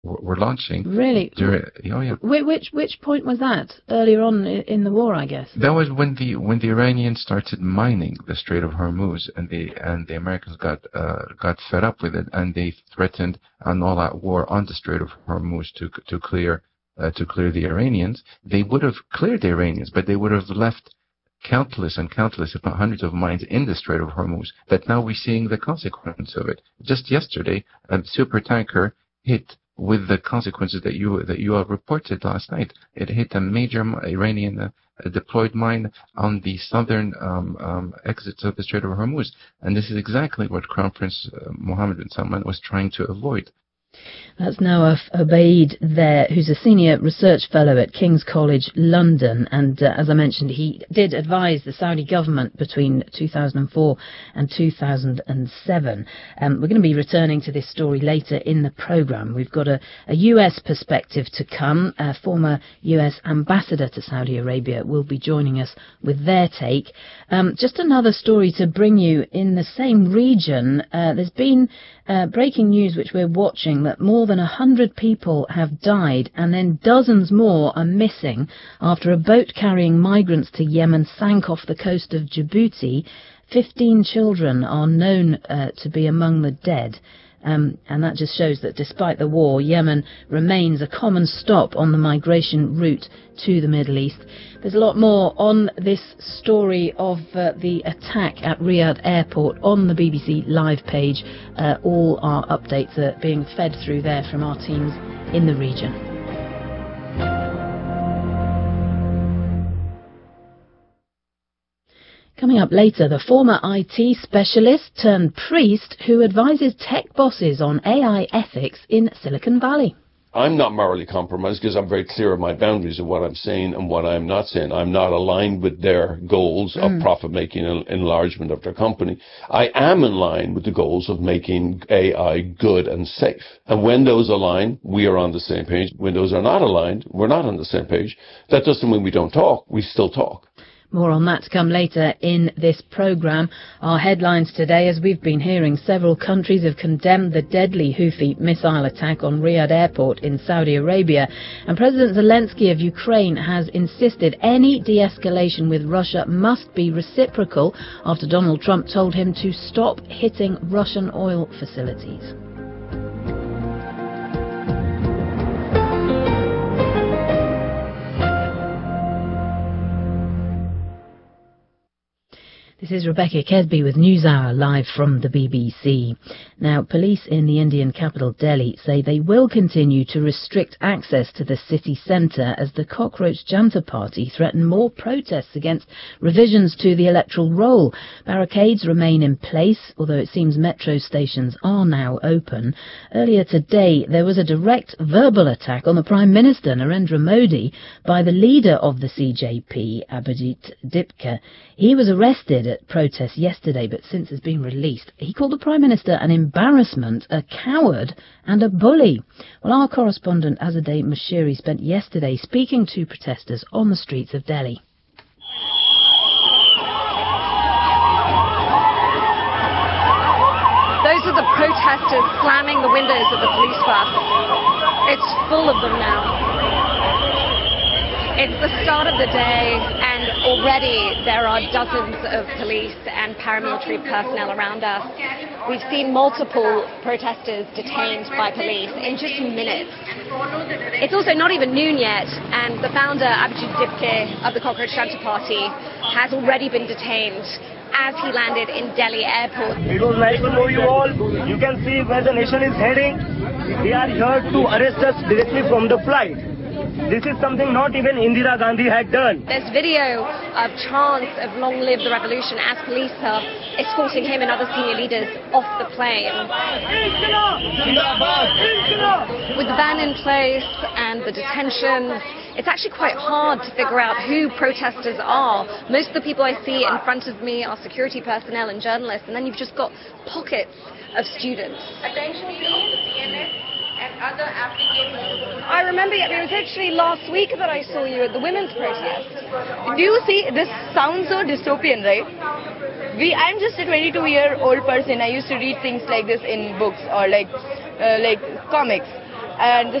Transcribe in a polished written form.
were launching. Really? Oh yeah. Which point was that? Earlier on in the war, I guess. That was when the Iranians started mining the Strait of Hormuz, and the Americans got fed up with it, and they threatened an all-out war on the Strait of Hormuz to clear the Iranians. They would have cleared the Iranians, but they would have left countless, if not hundreds of mines in the Strait of Hormuz. That now we're seeing the consequence of it. Just yesterday, a super tanker hit with the consequences that you have reported last night. It hit a major Iranian deployed mine on the southern exits of the Strait of Hormuz. And this is exactly what Crown Prince Mohammed bin Salman was trying to avoid. That's Nawaf Obaid there, who's a senior research fellow at King's College London, and as I mentioned, he did advise the Saudi government between 2004 and 2007. We're going to be returning to this story later in the programme. We've got a US perspective to come. A former US ambassador to Saudi Arabia will be joining us with their take. Just another story to bring you in the same region. There's been breaking news which we're watching, that more than 100 people have died and then dozens more are missing after a boat carrying migrants to Yemen sank off the coast of Djibouti. 15 children are known to be among the dead. And that just shows that despite the war, Yemen remains a common stop on the migration route to the Middle East. There's a lot more on this story of the attack at Riyadh Airport on the BBC Live page. All our updates are being fed through there from our teams in the region. Coming up later, the former IT specialist turned priest who advises tech bosses on AI ethics in Silicon Valley. I'm not morally compromised because I'm very clear of my boundaries of what I'm saying and what I'm not saying. I'm not aligned with their goals of profit-making and enlargement of their company. I am in line with the goals of making AI good and safe. And when those align, we are on the same page. When those are not aligned, we're not on the same page. That doesn't mean we don't talk. We still talk. More on that to come later in this programme. Our headlines today, as we've been hearing, several countries have condemned the deadly Houthi missile attack on Riyadh Airport in Saudi Arabia. And President Zelensky of Ukraine has insisted any de-escalation with Russia must be reciprocal after Donald Trump told him to stop hitting Russian oil facilities. This is Rebecca Kesby with NewsHour live from the BBC. Now, police in the Indian capital Delhi say they will continue to restrict access to the city centre as the Cockroach Janta Party threaten more protests against revisions to the electoral roll. Barricades remain in place, although it seems metro stations are now open. Earlier today, there was a direct verbal attack on the Prime Minister, Narendra Modi, by the leader of the CJP, Abhijit Dipka. He was arrested at protests yesterday, but since has been released. He called the Prime Minister an embarrassment, a coward and a bully. Well, our correspondent Azadeh Mashiri spent yesterday speaking to protesters on the streets of Delhi. Those are the protesters slamming the windows of the police bus. It's full of them now. It's the start of the day, and already there are dozens of police and paramilitary personnel around us. We've seen multiple protesters detained by police in just minutes. It's also not even noon yet, and the founder, Abhijit Dipka of the Cockroach Janta Party, has already been detained as he landed in Delhi airport. It was nice to know you all. You can see where the nation is heading. They are here to arrest us directly from the flight. This is something not even Indira Gandhi had done. There's video of chants of long live the revolution as police are escorting him and other senior leaders off the plane. With the ban in place and the detentions, it's actually quite hard to figure out who protesters are. Most of the people I see in front of me are security personnel and journalists, and then you've just got pockets of students. Attention please, CNS and other applications. I remember it was actually last week that I saw you at the women's protest. Do you see, this sounds so dystopian, right? I'm just a 22-year-old person. I used to read things like this in books or like comics. and